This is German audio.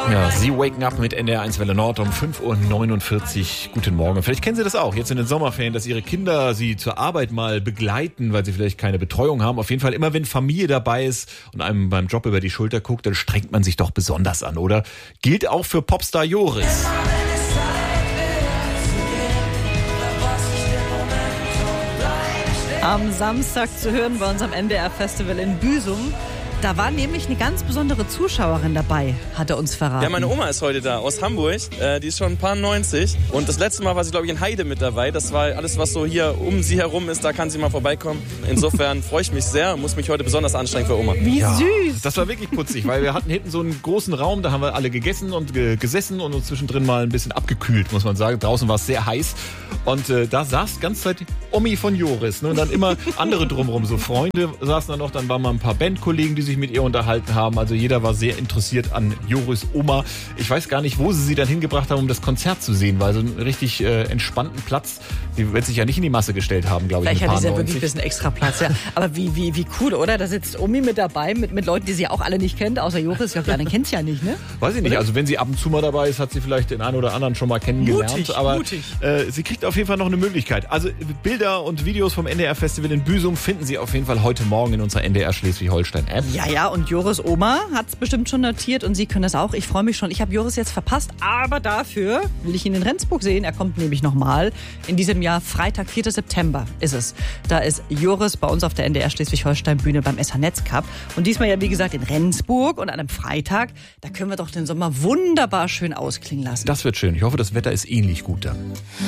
Ja, Sie waken up mit NDR 1 Welle Nord um 5:49 Uhr. Guten Morgen. Vielleicht kennen Sie das auch, jetzt in den Sommerferien, dass Ihre Kinder Sie zur Arbeit mal begleiten, weil sie vielleicht keine Betreuung haben. Auf jeden Fall immer, wenn Familie dabei ist und einem beim Job über die Schulter guckt, dann strengt man sich doch besonders an, oder? Gilt auch für Popstar Joris. Am Samstag zu hören bei unserem NDR-Festival in Büsum. Da war nämlich eine ganz besondere Zuschauerin dabei, hat er uns verraten. Ja, meine Oma ist heute da, aus Hamburg. Die ist schon ein paar 90. Und das letzte Mal war sie, glaube ich, in Heide mit dabei. Das war alles, was so hier um sie herum ist, da kann sie mal vorbeikommen. Insofern freue ich mich sehr und muss mich heute besonders anstrengen für Oma. Wie süß! Das war wirklich putzig, weil wir hatten hinten so einen großen Raum, da haben wir alle gegessen und gesessen und uns zwischendrin mal ein bisschen abgekühlt, muss man sagen. Draußen war es sehr heiß. Und da saß die ganze Zeit Omi von Joris. Ne? Und dann immer andere drumherum, so Freunde saßen da noch. Dann waren mal ein paar Bandkollegen, die sich mit ihr unterhalten haben. Also jeder war sehr interessiert an Joris Oma. Ich weiß gar nicht, wo sie dann hingebracht haben, um das Konzert zu sehen, weil so einen richtig entspannten Platz, die wird sich ja nicht in die Masse gestellt haben, glaube ich. Vielleicht hat die ja wirklich ein bisschen extra Platz. Ja. Aber wie cool, oder? Da sitzt Omi mit dabei, mit Leuten, die sie auch alle nicht kennt, außer Joris. Ich glaube, die anderen kennt sie ja nicht, ne? Weiß ich nicht. Also wenn sie ab und zu mal dabei ist, hat sie vielleicht den einen oder anderen schon mal kennengelernt. Mutig. Sie kriegt auf jeden Fall noch eine Möglichkeit. Also Bilder und Videos vom NDR-Festival in Büsum finden Sie auf jeden Fall heute Morgen in unserer NDR Schleswig-Holstein-App. Ja, und Joris Oma hat es bestimmt schon notiert und Sie können das auch. Ich freue mich schon. Ich habe Joris jetzt verpasst, aber dafür will ich ihn in Rendsburg sehen. Er kommt nämlich nochmal. In diesem Jahr, Freitag, 4. September ist es. Da ist Joris bei uns auf der NDR Schleswig-Holstein-Bühne beim SH-Netz-Cup. Und diesmal ja, wie gesagt, in Rendsburg und an einem Freitag. Da können wir doch den Sommer wunderbar schön ausklingen lassen. Das wird schön. Ich hoffe, das Wetter ist ähnlich gut dann.